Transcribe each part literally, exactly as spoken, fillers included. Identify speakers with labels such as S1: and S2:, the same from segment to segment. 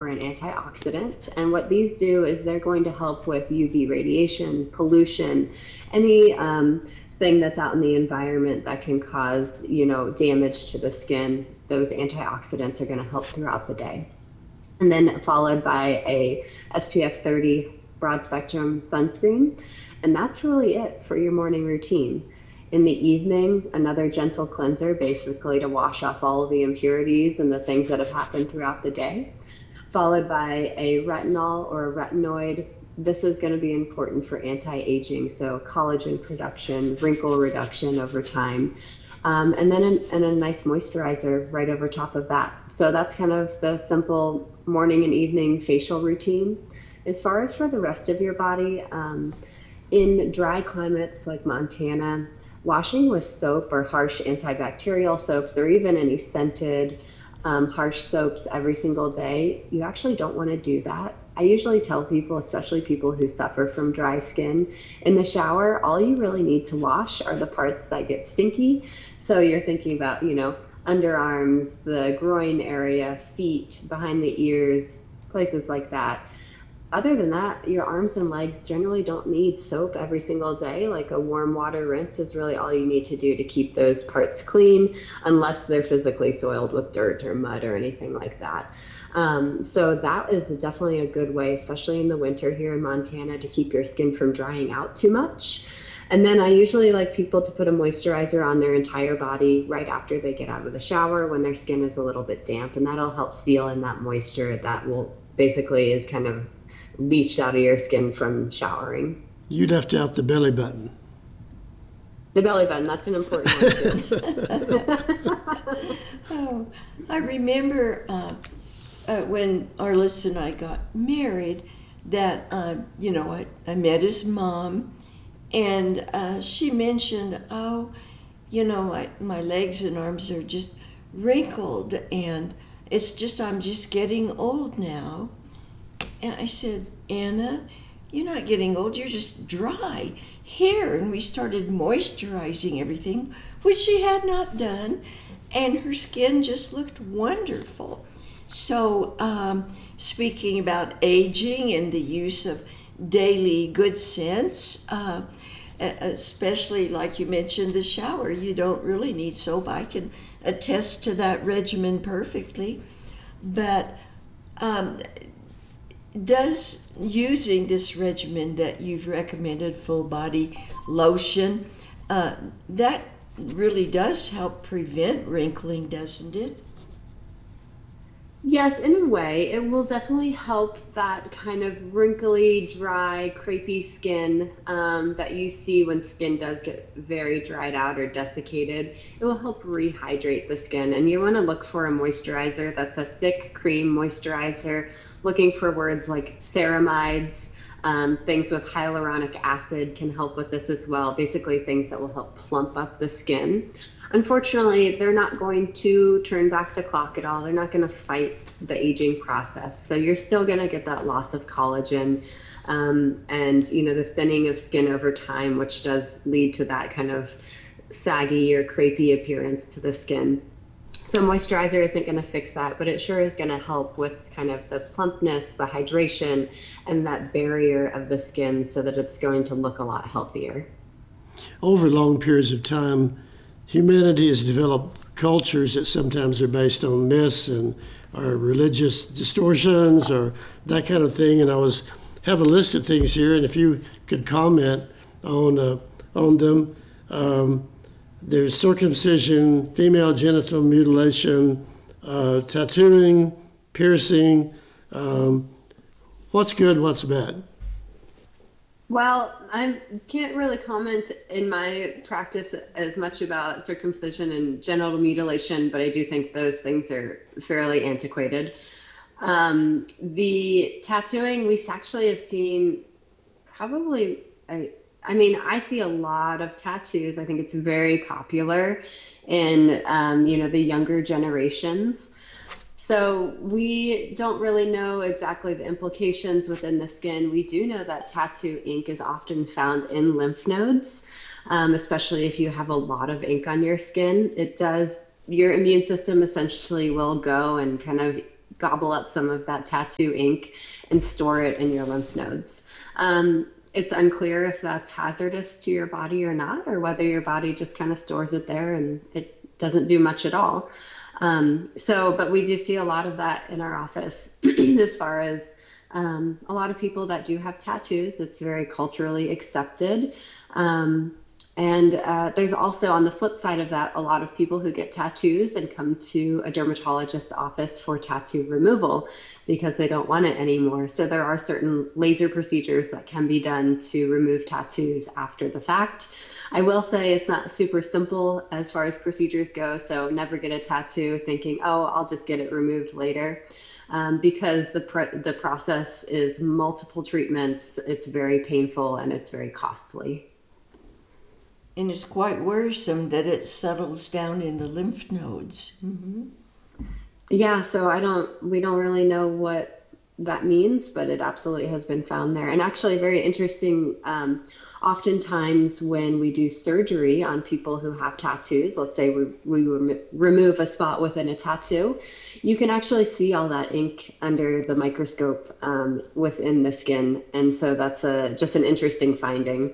S1: an antioxidant. And what these do is they're going to help with U V radiation, pollution, any um, thing that's out in the environment that can cause, you know, damage to the skin. Those antioxidants are going to help throughout the day. And then followed by a S P F thirty broad spectrum sunscreen. And that's really it for your morning routine. In the evening, another gentle cleanser, basically to wash off all of the impurities and the things that have happened throughout the day, followed by a retinol or a retinoid. This is going to be important for anti-aging, so collagen production, wrinkle reduction over time, um, and then an, and a nice moisturizer right over top of that. So that's kind of the simple morning and evening facial routine. As far as for the rest of your body, um, in dry climates like Montana, washing with soap or harsh antibacterial soaps, or even any scented um, harsh soaps every single day, you actually don't want to do that. I usually tell people, especially people who suffer from dry skin, in the shower, all you really need to wash are the parts that get stinky. So you're thinking about, you know, underarms, the groin area, feet, behind the ears, places like that. Other than that, your arms and legs generally don't need soap every single day. Like a warm water rinse is really all you need to do to keep those parts clean, unless they're physically soiled with dirt or mud or anything like that. Um, so that is definitely a good way, especially in the winter here in Montana, to keep your skin from drying out too much. And then I usually like people to put a moisturizer on their entire body right after they get out of the shower when their skin is a little bit damp, and that'll help seal in that moisture that will basically is kind of leached out of your skin from showering.
S2: You left out the belly button.
S1: The belly button, that's an important one too.
S3: Oh, I remember uh, uh, when Arliss and I got married that, uh, you know, I, I met his mom, and uh, she mentioned, oh, you know, my, my legs and arms are just wrinkled, and it's just, I'm just getting old now. And I said, Anna, you're not getting old, you're just dry. Here, and we started moisturizing everything, which she had not done, and her skin just looked wonderful. So, um, speaking about aging and the use of daily good sense, uh, especially like you mentioned, the shower, you don't really need soap. I can attest to that regimen perfectly. But um, does using this regimen that you've recommended, full body lotion, uh, that really does help prevent wrinkling, doesn't it?
S1: Yes, in a way, it will definitely help that kind of wrinkly, dry, crepey skin um, that you see when skin does get very dried out or desiccated. It will help rehydrate the skin, and you want to look for a moisturizer that's a thick cream moisturizer, looking for words like ceramides, um, things with hyaluronic acid can help with this as well, basically things that will help plump up the skin. Unfortunately, they're not going to turn back the clock at all. They're not going to fight the aging process. So you're still going to get that loss of collagen um, and, you know, the thinning of skin over time, which does lead to that kind of saggy or crepey appearance to the skin. So moisturizer isn't going to fix that, but it sure is going to help with kind of the plumpness, the hydration, and that barrier of the skin so that it's going to look a lot healthier.
S2: Over long periods of time, humanity has developed cultures that sometimes are based on myths and or religious distortions or that kind of thing. And I was have a list of things here, and if you could comment on uh, on them. Um, there's circumcision, female genital mutilation, uh, tattooing, piercing. Um, what's good, what's bad?
S1: Well, I can't really comment in my practice as much about circumcision and genital mutilation, but I do think those things are fairly antiquated. Um, the tattooing, we actually have seen probably, I, I mean, I see a lot of tattoos. I think it's very popular in, um, you know, the younger generations. So we don't really know exactly the implications within the skin. We do know that tattoo ink is often found in lymph nodes, um, especially if you have a lot of ink on your skin. It does, your immune system essentially will go and kind of gobble up some of that tattoo ink and store it in your lymph nodes. Um, it's unclear if that's hazardous to your body or not, or whether your body just kind of stores it there and it doesn't do much at all. Um, so, but we do see a lot of that in our office as far as um, a lot of people that do have tattoos. It's very culturally accepted. Um, And uh, there's also, on the flip side of that, a lot of people who get tattoos and come to a dermatologist's office for tattoo removal because they don't want it anymore. So there are certain laser procedures that can be done to remove tattoos after the fact. I will say it's not super simple as far as procedures go, so never get a tattoo thinking, oh, I'll just get it removed later. Um, because the pr- the process is multiple treatments, it's very painful and it's very costly.
S3: And it's quite worrisome that it settles down in the lymph nodes. Mm-hmm.
S1: Yeah, so I don't, we don't really know what that means, but it absolutely has been found there. And actually, very interesting. Um, oftentimes, when we do surgery on people who have tattoos, let's say we, we rem- remove a spot within a tattoo, you can actually see all that ink under the microscope um, within the skin. And so that's a just an interesting finding.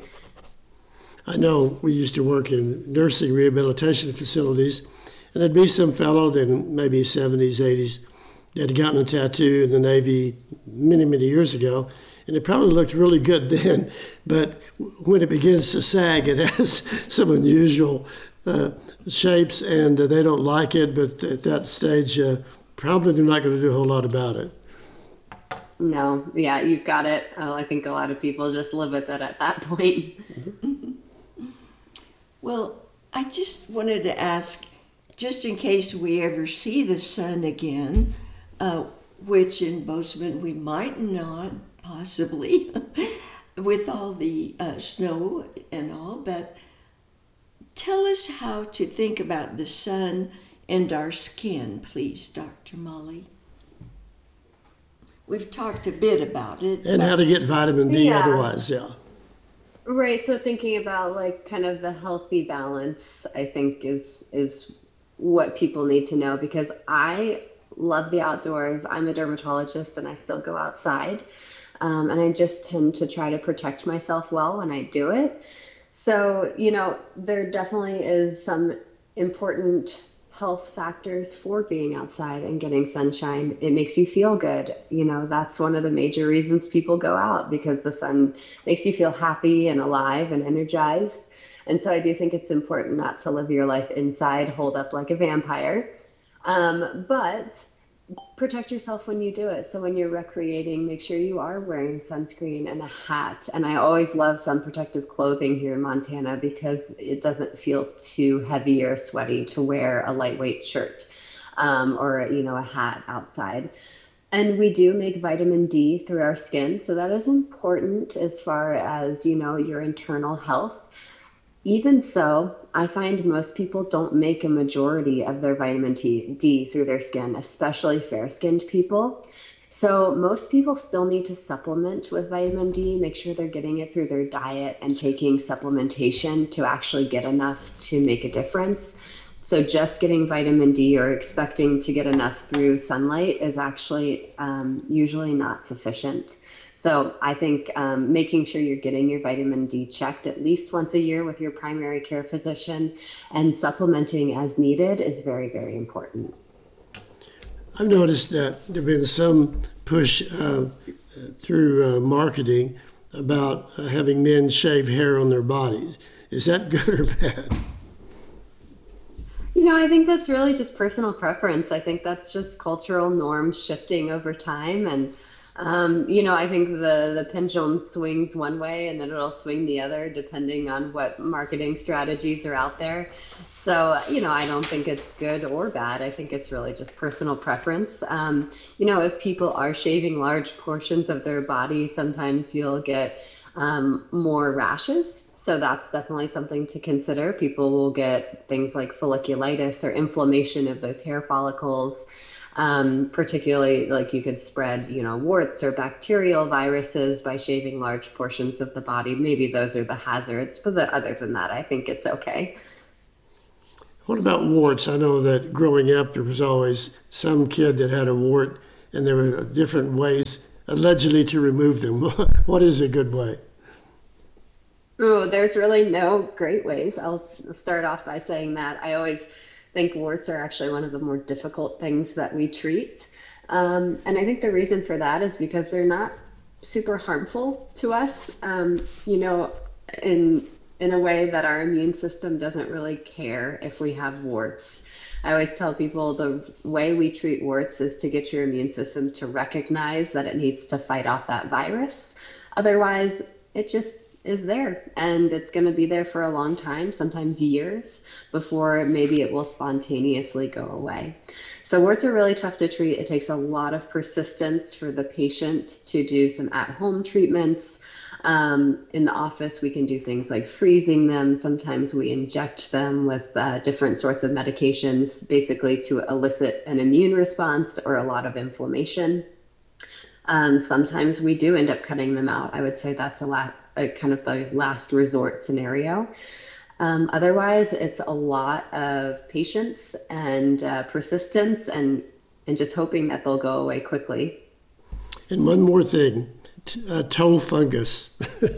S2: I know we used to work in nursing rehabilitation facilities, and there'd be some fellow in maybe seventies, eighties that had gotten a tattoo in the Navy many, many years ago, and it probably looked really good then, but when it begins to sag, it has some unusual uh, shapes, and uh, they don't like it, but at that stage, uh, probably they're not going to do a whole lot about it.
S1: No, yeah, you've got it. Uh, I think a lot of people just live with it at that point.
S3: Mm-hmm. Well, I just wanted to ask, just in case we ever see the sun again, uh, which in Bozeman we might not, possibly, with all the uh, snow and all, but tell us how to think about the sun and our skin, please, Doctor Molly. We've talked a bit about it.
S2: And how to get vitamin D
S1: Yeah.
S2: otherwise, yeah.
S1: Right. So thinking about like kind of the healthy balance, I think is is what people need to know, because I love the outdoors. I'm a dermatologist and I still go outside. Um, and I just tend to try to protect myself well when I do it. So, you know, there definitely is some important health factors for being outside and getting sunshine. It makes you feel good. You know, that's one of the major reasons people go out, because the sun makes you feel happy and alive and energized. And so I do think it's important not to live your life inside, holed up like a vampire. Um, but protect yourself when you do it. So when you're recreating, make sure you are wearing sunscreen and a hat. And I always love sun protective clothing here in Montana because it doesn't feel too heavy or sweaty to wear a lightweight shirt um, or, you know, a hat outside. And we do make vitamin D through our skin. So that is important as far as, you know, your internal health. Even so, I find most people don't make a majority of their vitamin D through their skin, especially fair-skinned people. So most people still need to supplement with vitamin D, make sure they're getting it through their diet and taking supplementation to actually get enough to make a difference. So just getting vitamin D or expecting to get enough through sunlight is actually um, usually not sufficient. So I think um, making sure you're getting your vitamin D checked at least once a year with your primary care physician and supplementing as needed is very, very important.
S2: I've noticed that there have been some push uh, through uh, marketing about uh, having men shave hair on their bodies. Is that good or bad?
S1: You know, I think that's really just personal preference. I think that's just cultural norms shifting over time. And Um, you know, I think the, the pendulum swings one way and then it'll swing the other depending on what marketing strategies are out there. So, you know, I don't think it's good or bad. I think it's really just personal preference. Um, you know, if people are shaving large portions of their body, sometimes you'll get um, more rashes. So that's definitely something to consider. People will get things like folliculitis or inflammation of those hair follicles. Um, particularly, like you could spread, you know, warts or bacterial viruses by shaving large portions of the body. Maybe those are the hazards, but the, other than that, I think it's okay.
S2: What about warts? I know that growing up, there was always some kid that had a wart and there are different ways allegedly to remove them. What is a good way?
S1: Oh, there's really no great ways. I'll start off by saying that I always think warts are actually one of the more difficult things that we treat. Um, and I think the reason for that is because they're not super harmful to us, um, you know, in in a way that our immune system doesn't really care if we have warts. I always tell people the way we treat warts is to get your immune system to recognize that it needs to fight off that virus. Otherwise, it just is there, and it's going to be there for a long time, sometimes years, before maybe it will spontaneously go away. So warts are really tough to treat. It takes a lot of persistence for the patient to do some at-home treatments. Um, in the office, we can do things like freezing them. Sometimes we inject them with uh, different sorts of medications, basically to elicit an immune response or a lot of inflammation. Um, sometimes we do end up cutting them out. I would say that's a, la- a kind of the last resort scenario. Um, otherwise, it's a lot of patience and uh, persistence and, and just hoping that they'll go away quickly.
S2: And one more thing, t- uh, toe fungus.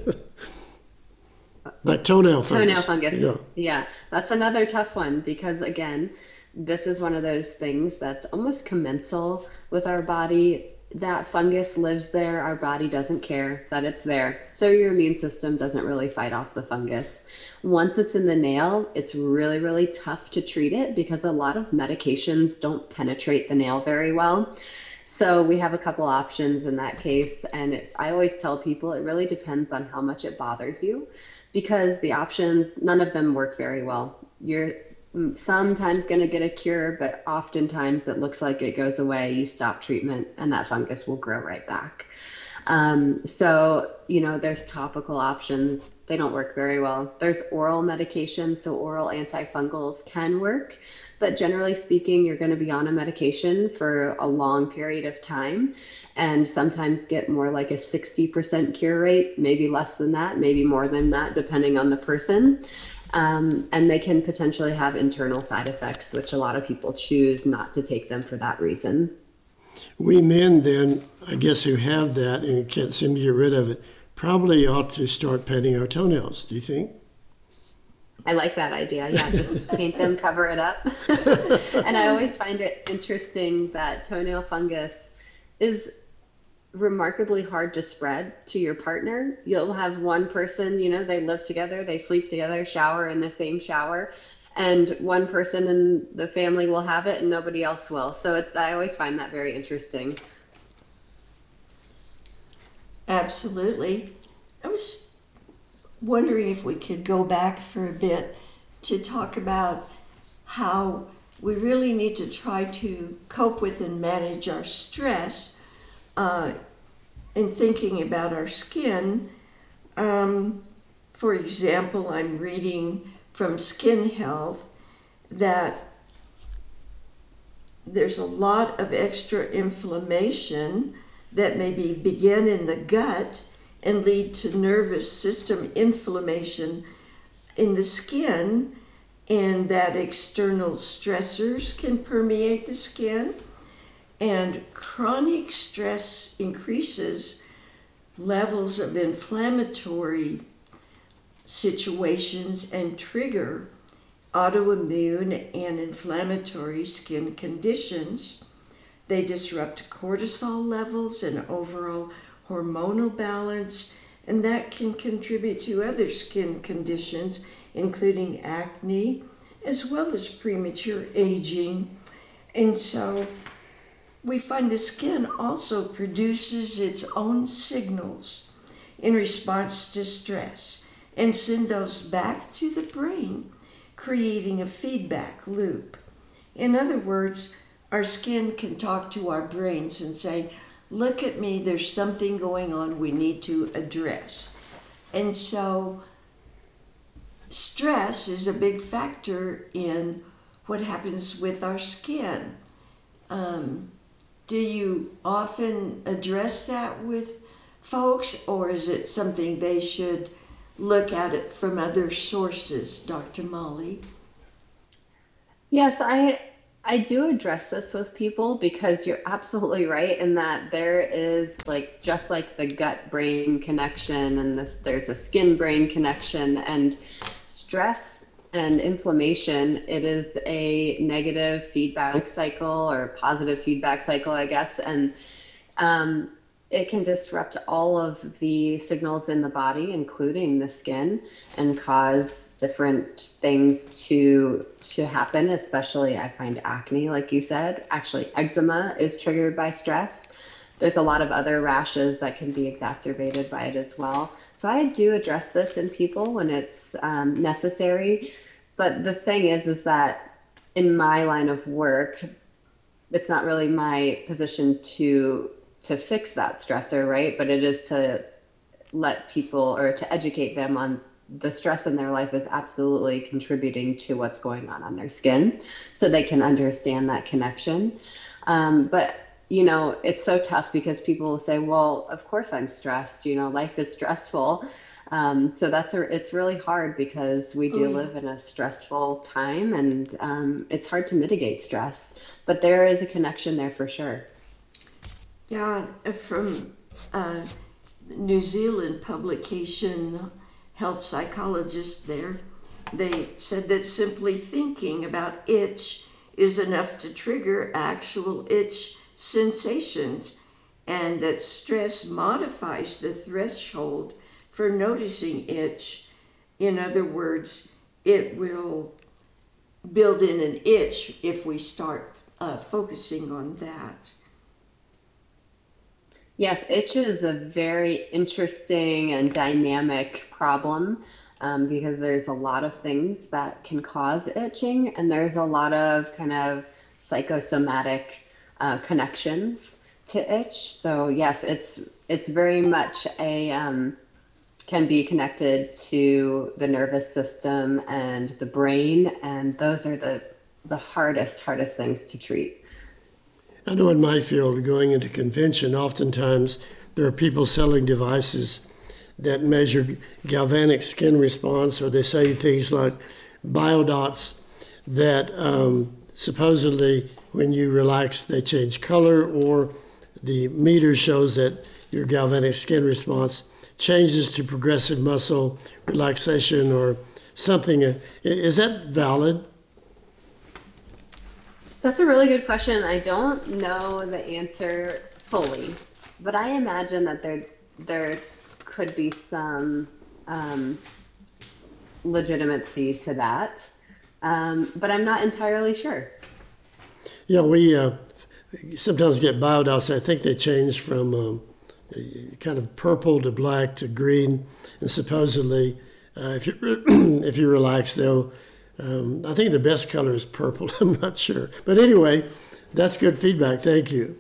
S2: Like toenail fungus.
S1: Toenail fungus.
S2: Yeah.
S1: Yeah, that's another tough one because, again, this is one of those things that's almost commensal with our body. That fungus lives there. Our body doesn't care that it's there. So your immune system doesn't really fight off the fungus. Once it's in the nail, it's really, really tough to treat it because a lot of medications don't penetrate the nail very well. So we have a couple options in that case. And it, I always tell people it really depends on how much it bothers you because the options, none of them work very well. You're sometimes going to get a cure, but oftentimes it looks like it goes away. You stop treatment and that fungus will grow right back. Um, so, you know, there's topical options. They don't work very well. There's oral medication. So oral antifungals can work, but generally speaking, you're going to be on a medication for a long period of time and sometimes get more like a sixty percent cure rate, maybe less than that, maybe more than that, depending on the person. Um, and they can potentially have internal side effects, which a lot of people choose not to take them for that reason.
S2: We men then, I guess, who have that and can't seem to get rid of it, probably ought to start painting our toenails, do you think?
S1: I like that idea. Yeah, just paint them, cover it up. And I always find it interesting that toenail fungus is remarkably hard to spread to your partner. You'll have one person, you know, they live together, they sleep together, shower in the same shower, and one person in the family will have it and nobody else will. So it's, I always find that very interesting.
S3: Absolutely. I was wondering if we could go back for a bit to talk about how we really need to try to cope with and manage our stress uh, in thinking about our skin. Um, for example, I'm reading from Skin Health that there's a lot of extra inflammation that maybe begin in the gut and lead to nervous system inflammation in the skin, and that external stressors can permeate the skin, and chronic stress increases levels of inflammatory situations and trigger autoimmune and inflammatory skin conditions. They disrupt cortisol levels and overall hormonal balance, and that can contribute to other skin conditions, including acne, as well as premature aging. And so we find the skin also produces its own signals in response to stress and send those back to the brain, creating a feedback loop. In other words, our skin can talk to our brains and say, look at me, there's something going on we need to address. And so stress is a big factor in what happens with our skin. Um, do you often address that with folks, or is it something they should look at it from other sources, Doctor Molly?
S1: Yes, I I do address this with people because you're absolutely right in that there is like just like the gut brain connection and this there's a skin brain connection and stress and inflammation, it is a negative feedback cycle or positive feedback cycle, I guess. And um, it can disrupt all of the signals in the body, including the skin, and cause different things to to happen. Especially, I find acne, like you said. Actually, eczema is triggered by stress. There's a lot of other rashes that can be exacerbated by it as well. So I do address this in people when it's um, necessary. But the thing is, is that in my line of work, it's not really my position to to fix that stressor, right? But it is to let people or to educate them on the stress in their life is absolutely contributing to what's going on on their skin so they can understand that connection. Um, but, you know, it's so tough because people will say, well, of course I'm stressed, you know, life is stressful. Um, so that's a, it's really hard because we do
S3: Oh, yeah.
S1: live in a stressful time and um, it's hard to mitigate stress, but there is a connection there for sure.
S3: Yeah, from uh, New Zealand publication, health psychologist there, they said that simply thinking about itch is enough to trigger actual itch sensations, and that stress modifies the threshold for noticing itch. In other words, it will build in an itch if we start uh, focusing on that.
S1: Yes, itch is a very interesting and dynamic problem um, because there's a lot of things that can cause itching, and there's a lot of kind of psychosomatic uh, connections to itch. So yes, it's it's very much a um, can be connected to the nervous system and the brain, and those are the the hardest hardest things to treat.
S2: I know in my field, going into convention, oftentimes there are people selling devices that measure galvanic skin response, or they say things like biodots that um, supposedly when you relax, they change color, or the meter shows that your galvanic skin response changes to progressive muscle relaxation or something. Is that valid?
S1: That's a really good question. I don't know the answer fully, but I imagine that there there could be some um, legitimacy to that, um, but I'm not entirely sure.
S2: Yeah, we uh, sometimes get biodots. I think they change from um, kind of purple to black to green, and supposedly, uh, if you if you relax, they'll. Um, I think the best color is purple. I'm not sure, but anyway, that's good feedback. Thank you.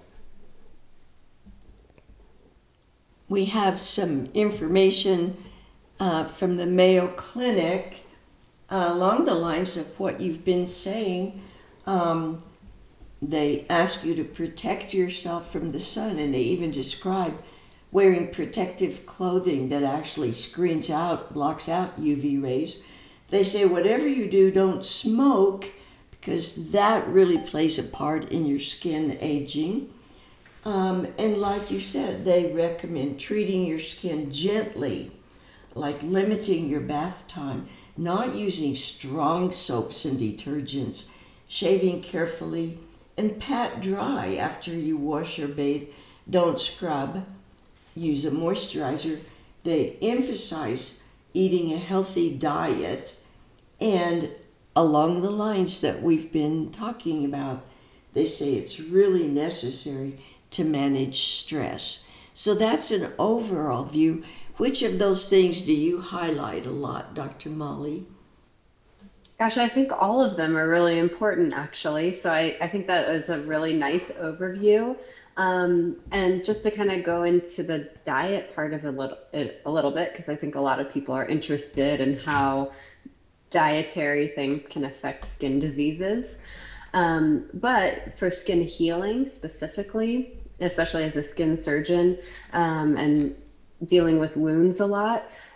S3: We have some information uh, from the Mayo Clinic uh, along the lines of what you've been saying. Um, they ask you to protect yourself from the sun, and they even describe wearing protective clothing that actually screens out, blocks out U V rays. They say whatever you do, don't smoke, because that really plays a part in your skin aging. Um, and like you said, they recommend treating your skin gently, like limiting your bath time, not using strong soaps and detergents, shaving carefully, and pat dry after you wash or bathe. Don't scrub. Use a moisturizer. They emphasize eating a healthy diet, and along the lines that we've been talking about, they say it's really necessary to manage stress. So that's an overall view. Which of those things do you highlight a lot, Doctor Molly?
S1: Gosh, I think all of them are really important, actually. So I, I think that was a really nice overview. Um, and just to kind of go into the diet part of it a little, it, a little bit, because I think a lot of people are interested in how dietary things can affect skin diseases. Um, but for skin healing specifically, especially as a skin surgeon um, and dealing with wounds a lot,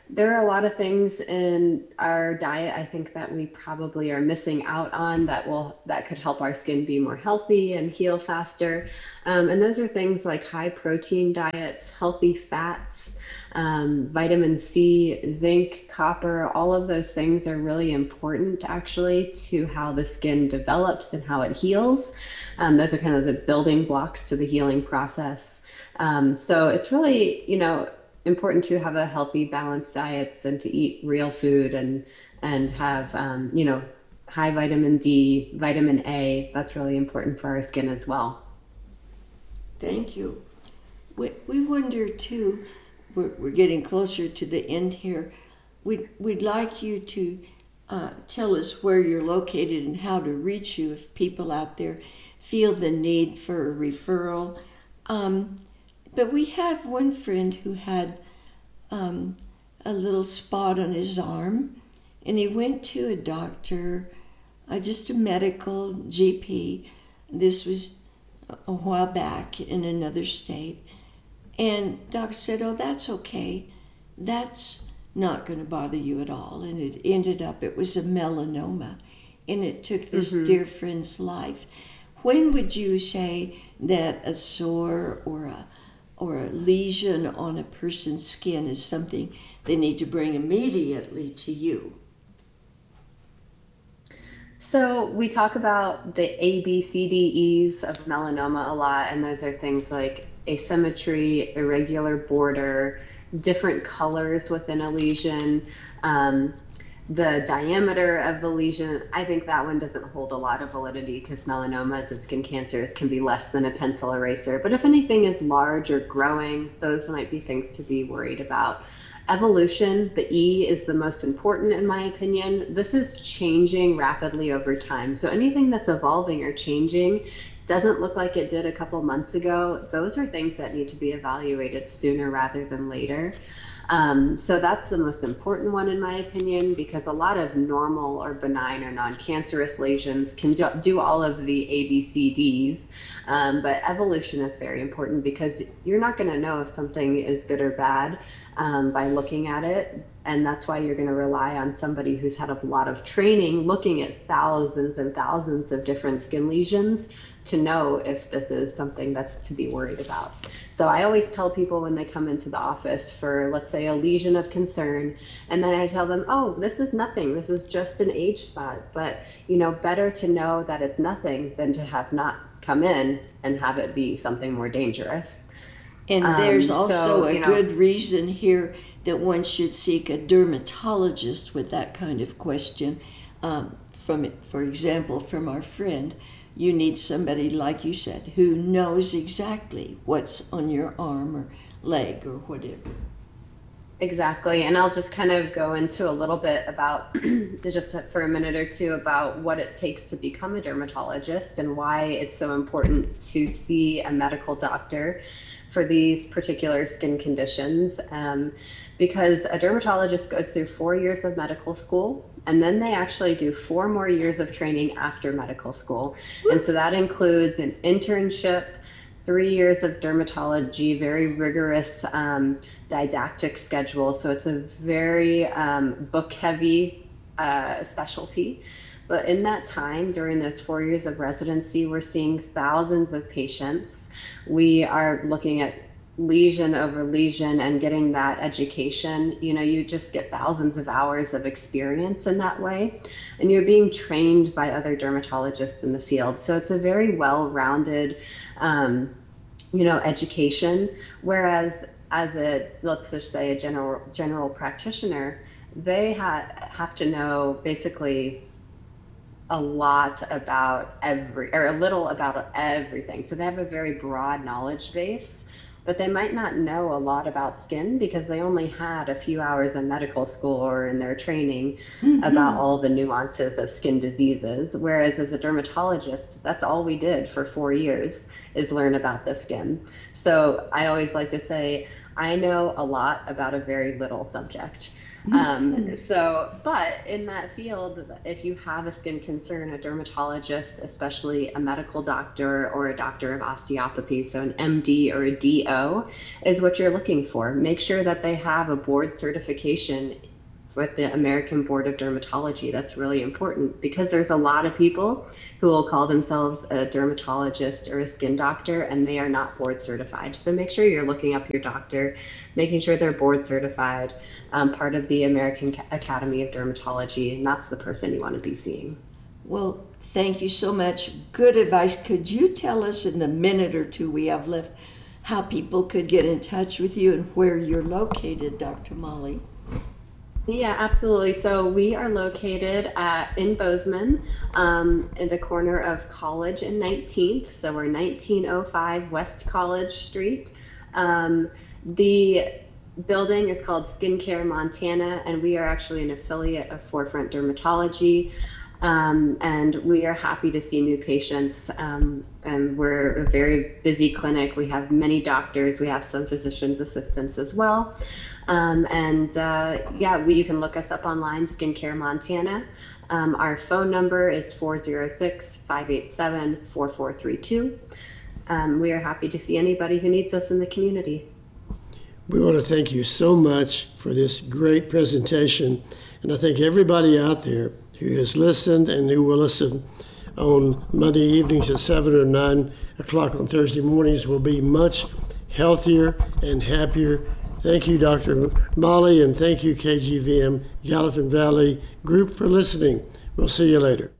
S1: there are a lot of things in our diet, I think, that we probably are missing out on that will that could help our skin be more healthy and heal faster. Um, and those are things like high protein diets, healthy fats, um, vitamin C, zinc, copper. All of those things are really important, actually, to how the skin develops and how it heals. Um, those are kind of the building blocks to the healing process. Um, so it's really, you know, important to have a healthy, balanced diets and to eat real food and and have um, you know, high vitamin D, vitamin A. That's really important for our skin as well.
S3: Thank you. We, we wonder too, we're, we're getting closer to the end here. We'd, we'd like you to uh, tell us where you're located and how to reach you if people out there feel the need for a referral. Um, but we have one friend who had um, a little spot on his arm, and he went to a doctor, uh, just a medical G P. This was a while back in another state. And doctor said, oh, that's okay. That's not going to bother you at all. And it ended up, it was a melanoma. And it took this mm-hmm. dear friend's life. When would you say that a sore or a or a lesion on a person's skin is something they need to bring immediately to you?
S1: So we talk about the A, B, C, D, E's of melanoma a lot, and those are things like asymmetry, irregular border, different colors within a lesion, um, the diameter of the lesion. I think that one doesn't hold a lot of validity because melanomas and skin cancers can be less than a pencil eraser. But if anything is large or growing, those might be things to be worried about. Evolution, the E, is the most important in my opinion. This is changing rapidly over time. So anything that's evolving or changing doesn't look like it did a couple months ago. Those are things that need to be evaluated sooner rather than later. Um, so that's the most important one in my opinion, because a lot of normal or benign or non-cancerous lesions can do, do all of the A, B, C, Ds, um, but evolution is very important because you're not going to know if something is good or bad um, by looking at it. And that's why you're going to rely on somebody who's had a lot of training looking at thousands and thousands of different skin lesions to know if this is something that's to be worried about. So I always tell people when they come into the office for, let's say, a lesion of concern, and then I tell them, oh, this is nothing. This is just an age spot. But, you know, better to know that it's nothing than to have not come in and have it be something more dangerous.
S3: And there's
S1: um,
S3: also
S1: so,
S3: a
S1: you know,
S3: good reason here that one should seek a dermatologist with that kind of question. Um, from, for example, from our friend, you need somebody, like you said, who knows exactly what's on your arm or leg or whatever.
S1: Exactly. And I'll just kind of go into a little bit about, just for a minute or two, about what it takes to become a dermatologist and why it's so important to see a medical doctor for these particular skin conditions. Um, because a dermatologist goes through four years of medical school, and then they actually do four more years of training after medical school. And so that includes an internship, three years of dermatology, very rigorous um, didactic schedule. So it's a very um, book heavy uh, specialty. But in that time, during those four years of residency, we're seeing thousands of patients. We are looking at lesion over lesion and getting that education. You know, you just get thousands of hours of experience in that way. And you're being trained by other dermatologists in the field. So it's a very well-rounded, um, you know, education. Whereas as a, let's just say a general general practitioner, they ha- have to know basically a lot about every, or a little about everything. So they have a very broad knowledge base, but they might not know a lot about skin because they only had a few hours in medical school or in their training mm-hmm. about all the nuances of skin diseases. Whereas as a dermatologist, that's all we did for four years is learn about the skin. So I always like to say, I know a lot about a very little subject. Um, so, but in that field, if you have a skin concern, a dermatologist, especially a medical doctor or a doctor of osteopathy, so an M D or a D O, is what you're looking for. Make sure that they have a board certification with the American Board of Dermatology. That's really important because there's a lot of people who will call themselves a dermatologist or a skin doctor and they are not board certified. So make sure you're looking up your doctor, making sure they're board certified, um, part of the American Academy of Dermatology, and that's the person you want to be seeing.
S3: Well, thank you so much. Good advice. Could you tell us in the minute or two we have left how people could get in touch with you and where you're located, Doctor Molly?
S1: Yeah, absolutely. So we are located at, in Bozeman, um, in the corner of College and nineteenth. So we're nineteen oh five West College Street. Um, the building is called Skincare Montana, and we are actually an affiliate of Forefront Dermatology. Um, and we are happy to see new patients. Um, and we're a very busy clinic. We have many doctors. We have some physician's assistants as well. Um, and uh, yeah, we, you can look us up online, Skincare Montana. Um, our phone number is four oh six, five eight seven, four four three two. Um, we are happy to see anybody who needs us in the community.
S2: We want to thank you so much for this great presentation. And I think everybody out there who has listened and who will listen on Monday evenings at seven or nine o'clock on Thursday mornings will be much healthier and happier. Thank you, Doctor Molly, and thank you, K G V M Gallatin Valley Group, for listening. We'll see you later.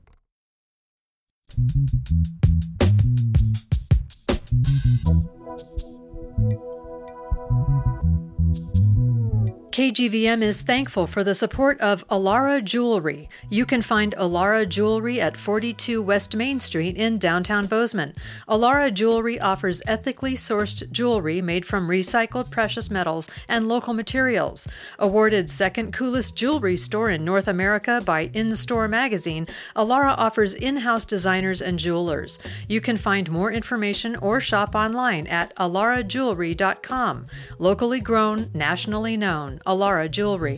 S4: K G V M is thankful for the support of Alara Jewelry. You can find Alara Jewelry at forty-two West Main Street in downtown Bozeman. Alara Jewelry offers ethically sourced jewelry made from recycled precious metals and local materials. Awarded second coolest jewelry store in North America by In-Store magazine, Alara offers in-house designers and jewelers. You can find more information or shop online at alara jewelry dot com. Locally grown, nationally known. Alara Jewelry.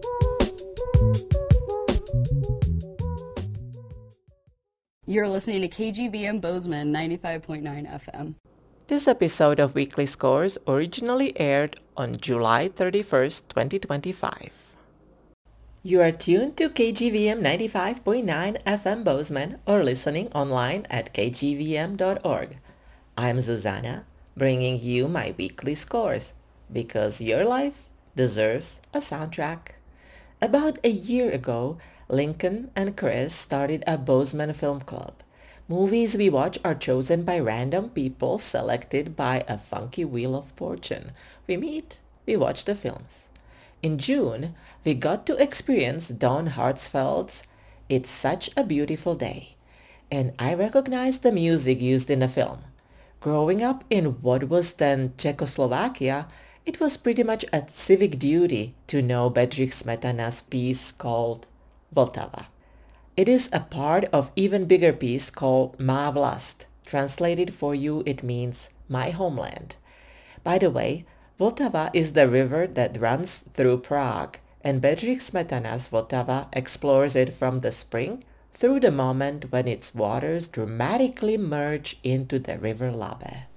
S5: You're listening to K G V M Bozeman ninety-five point nine F M.
S6: This episode of Weekly Scores originally aired on July thirty-first, twenty twenty-five. You are tuned to K G V M ninety-five point nine F M Bozeman or listening online at k g v m dot org. I'm Zuzana, bringing you my weekly scores, because your life deserves a soundtrack. About a year ago, Lincoln and Chris started a Bozeman Film Club. Movies we watch are chosen by random people selected by a funky wheel of fortune. We meet, we watch the films. In June, we got to experience Dawn Hartsfeld's It's Such a Beautiful Day, and I recognized the music used in the film. Growing up in what was then Czechoslovakia, it was pretty much a civic duty to know Bedřich Smetana's piece called Vltava. It is a part of even bigger piece called Má vlast. Translated for you, it means my homeland. By the way, Vltava is the river that runs through Prague, and Bedřich Smetana's Vltava explores it from the spring through the moment when its waters dramatically merge into the river Labe.